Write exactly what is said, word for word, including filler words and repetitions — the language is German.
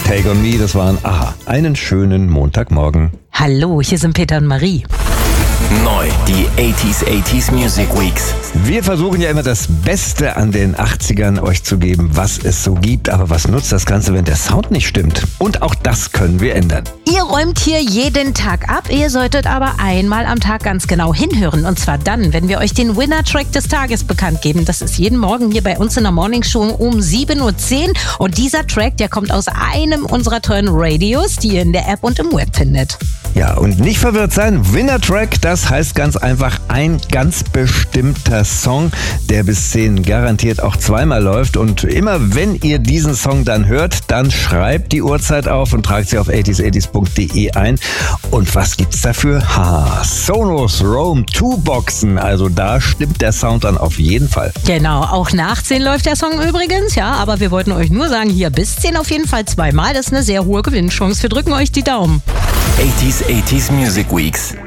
Take on Me, das waren A-ha. Einen schönen Montagmorgen. Hallo, hier sind Peter und Marie. Neu, die achtziger achtziger Music Weeks. Wir versuchen ja immer das Beste an den achtzigern euch zu geben, was es so gibt. Aber was nutzt das Ganze, wenn der Sound nicht stimmt? Und auch das können wir ändern. Ihr räumt hier jeden Tag ab. Ihr solltet aber einmal am Tag ganz genau hinhören. Und zwar dann, wenn wir euch den Winner-Track des Tages bekannt geben. Das ist jeden Morgen hier bei uns in der Morning Show um sieben Uhr zehn. Und dieser Track, der kommt aus einem unserer tollen Radios, die ihr in der App und im Web findet. Ja, und nicht verwirrt sein, Winner-Track, das heißt ganz einfach ein ganz bestimmter Song, der bis zehn garantiert auch zweimal läuft. Und immer wenn ihr diesen Song dann hört, dann schreibt die Uhrzeit auf und tragt sie auf achtziger achtziger punkt de ein. Und was gibt's dafür? Ha, Sonos Roam zwei Boxen. Also da stimmt der Sound dann auf jeden Fall. Genau, auch nach zehn läuft der Song übrigens, ja, aber wir wollten euch nur sagen, hier bis zehn auf jeden Fall zweimal. Das ist eine sehr hohe Gewinnchance. Wir drücken euch die Daumen. achtziger achtziger Music Weeks.